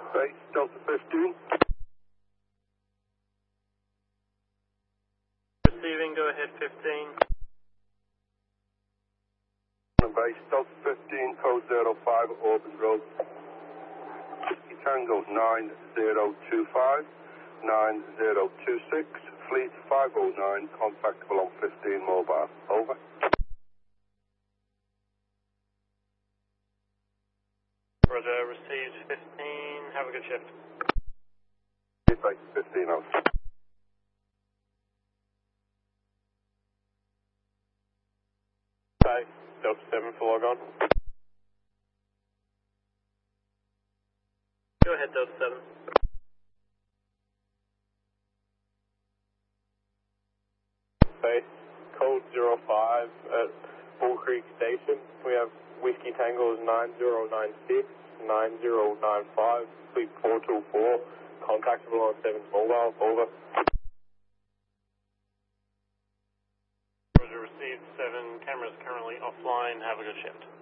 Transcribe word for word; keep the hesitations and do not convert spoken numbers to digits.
Base Delta fifteen. Receiving, go ahead fifteen. Base Delta fifteen, code zero five, Auburn Road. Tango nine zero two five, nine zero two six, Fleet five oh nine, contactable on fifteen mobile. Over. Roger, received fifteen, have a good shift. Base fifteen out. Base Delta seven for log on. Go ahead, Delta seven. Base, code zero five at Bull Creek Station. We have Whiskey Tango nine zero nine six, nine zero nine five, Fleet four two four, contactable on seven's mobile. Over. Roger, received seven, cameras currently offline, have a good shift.